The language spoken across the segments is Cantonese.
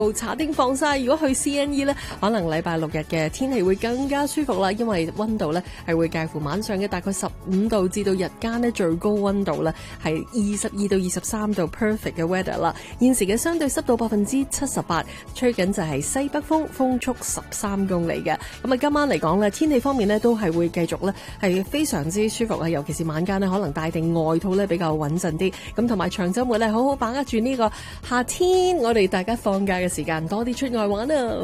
查丁放晒，如果去 CNE 呢，可能禮拜6日嘅天氣會更加舒服啦，因為溫度呢係會介乎晚上嘅大概15度至到日間呢最高溫度呢係22到23度 perfect 嘅 weather 啦。現時嘅相對濕度78%，吹緊就係西北風，風速13公里嘅。咁啊，今晚嚟講呢，天氣方面呢都係會繼續呢係非常之舒服啊，尤其是晚間呢，可能帶定外套呢比較穩陣啲。咁同埋長週末呢，好好把握住呢個夏天，我哋大家放假嘅時間多啲出外玩啊！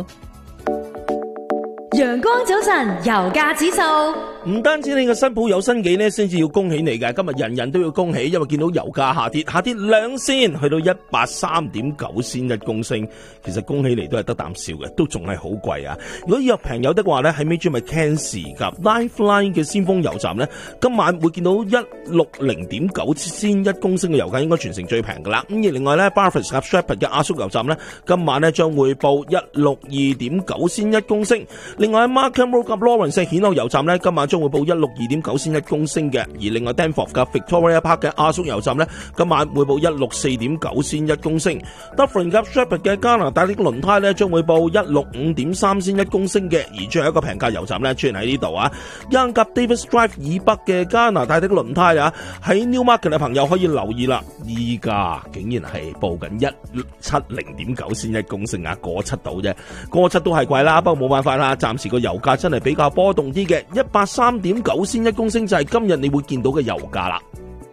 陽光早晨，油價指數唔單止你個新抱有新記呢，先至要恭喜你嘅。今日人人都要恭喜，因為見到油價下跌2仙，去到183.9仙一公升。其實恭喜你都係得啖笑嘅，都仲係好貴啊！如果若平有的話呢，喺 Major Mackenzie 及 Lifeline 嘅先鋒油站呢，今晚會見到160.9仙一公升嘅油價，應該全城最平噶啦。咁而另外呢 Barford 及 Shepherd 嘅阿叔油站呢，今晚呢將會報162.9仙一公升。另外喺 Markham Road 及 Lawrence 顯樂油站呢，今晚將會報162.9仙一公升嘅。而另外 Danforth 及 Victoria Park 嘅阿叔油站呢，今晚會報164.9仙一公升。Dufferin 及 Shepherd 嘅加拿大的輪胎呢，將會報165.3仙一公升嘅。而最後一個平價油站呢，出現喺呢度啊 Young 及 Davis Drive 以北嘅加拿大的輪胎啊，喺 Newmarket 嘅朋友可以留意啦。依家竟然係報緊170.9仙一公升啊，過7度啫，過7都係貴啦，不過冇辦法啦，暫時個油價真係比較波動啲嘅，183.9仙一公升就係今日你會見到嘅油價啦。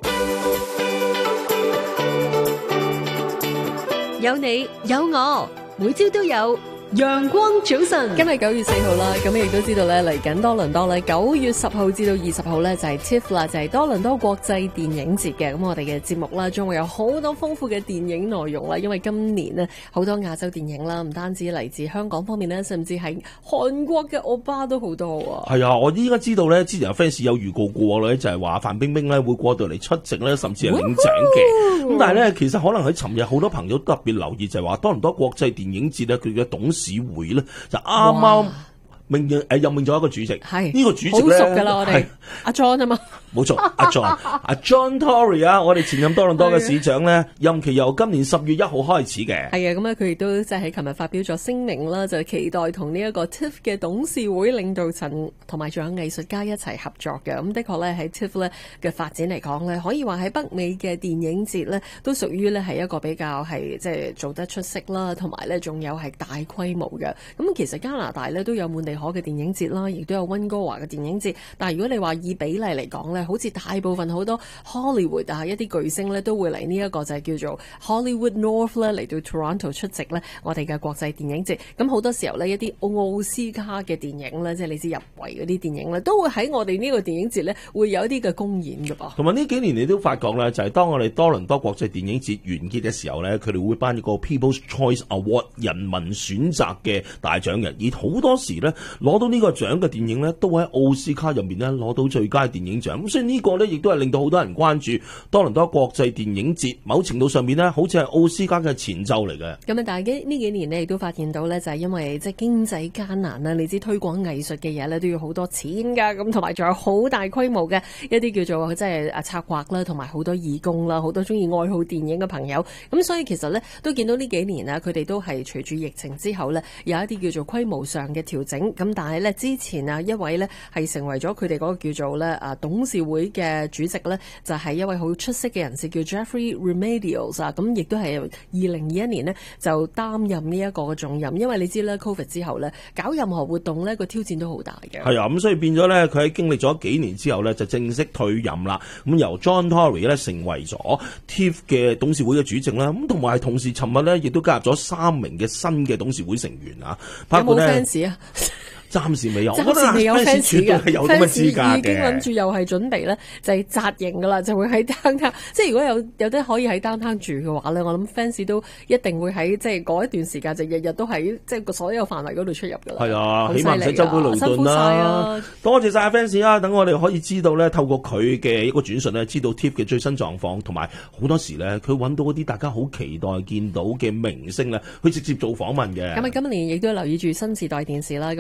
有你有我，每朝都有陽光早晨。 今日9月4號啦，咁亦都知道咧，嚟緊多倫多咧9月10號至到20號咧就係 TIFF 啦，就係多倫多國際電影節嘅。咁我哋嘅節目啦，將會有好多豐富嘅電影內容啦。因為今年呢，好多亞洲電影啦，唔單止嚟自香港方面咧，甚至係韓國嘅歐巴都好多啊。 係啊，我依家知道咧，之前有 fans 有預告過咧，就係話范冰冰咧會過到嚟出席咧，甚至係領獎嘅。咁但係咧，其實可能喺尋日好多朋友特別留意，就係話多倫多國際電影節咧，佢嘅董事會咧就啱啱任命咗一個主席，係呢個主席咧好熟噶啦，我哋阿 John 啊嘛， 冇錯，阿 John Tory 啊，我哋前任多倫多嘅市長咧，任期由今年10月1號開始嘅。係啊，咁啊佢亦都即係喺琴日發表咗聲明啦，就期待同呢一個 TIFF 嘅董事會領導層同埋仲有藝術家一齊合作嘅。咁的確咧喺 TIFF 咧嘅發展嚟講咧，可以話喺北美嘅電影節咧都屬於咧係一個比較係即係做得出色啦，同埋咧仲有係大規模嘅。咁其實加拿大咧都有滿地可嘅電影節啦，亦都有溫哥華嘅電影節。但係如果你話以比例嚟講咧，好似大部分好多 Hollywood 啊一啲巨星咧都會嚟呢一個就係叫做 Hollywood North 咧嚟到 Toronto 出席咧我哋嘅國際電影節。咁好多時候咧一啲奧斯卡嘅電影咧，即係你知入圍嗰啲電影咧，都會喺我哋呢個電影節咧會有一啲嘅公演㗎噃。 同埋呢幾年你都發覺咧，就係當我哋多倫多國際電影節完結嘅時候咧，佢哋會頒一個 People's Choice Award 人民選擇嘅大獎嘅，而好多時咧攞到呢個獎嘅電影咧，都喺奧斯卡入面咧攞到最佳電影獎。咁所以呢個咧亦都係令到好多人關注多倫多國際電影節，某程度上面咧好似係奧斯卡嘅前奏嚟嘅。 咁啊，但係呢幾年咧亦都發現到咧，就係因為即係經濟艱難啦，你知推廣藝術嘅嘢咧都要好多錢㗎，咁同埋仲有好大規模嘅一啲叫做即係策劃啦，同埋好多義工啦，好多中意愛好電影嘅朋友。咁所以其實咧都見到呢幾年啊，佢哋都係隨住疫情之後咧有一啲叫做規模上嘅調整。咁但係咧之前啊一位咧係成為咗佢哋嗰個叫做咧董事會嘅主席咧，就係一位好出色嘅人士叫 Jeffrey Remedios 啊。咁亦都係2021年呢就擔任呢一個嘅重任。因為你知咧 Covid 之後咧搞任何活動咧個挑戰都好大嘅。 係啊，咁所以變咗咧佢喺經歷咗幾年之後咧就正式退任啦。咁由 John Tory 咧成為咗 TIFF 嘅董事會嘅主席啦。咁同埋同時尋日咧亦都加入咗3名嘅新嘅董事會成員啊。 有冇 fans 啊？ 暫時未有， 暫時未有 fans 嘅， 有咁嘅資格嘅。已經諗住又係準備咧，就係紮營噶啦，就會喺 downtown。即係如果有啲可以喺 downtown 住嘅話咧，我諗 fans 都一定會喺即係嗰一段時間就日日都喺即係所有範圍嗰度出入噶啦。係啊，起碼唔使周圍勞頓啦。多謝晒 fans 啊！等我哋可以知道咧，透過佢嘅一個轉述咧，知道 TIFF 嘅最新狀況，同埋好多時咧，佢揾到嗰啲大家好期待見到嘅明星咧，去直接做訪問嘅。 咁啊，今年亦都留意住新時代電視啦，咁佢哋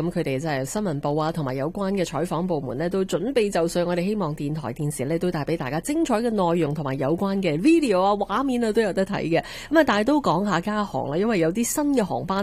就係新聞部啊，同埋有關嘅採訪部門呢，都準備就緒。我哋希望電台、電視呢都帶俾大家精彩嘅內容，同埋有關嘅 video 啊、畫面啊都有得睇嘅。咁啊，但係都講下加航啦，因為有啲新嘅航班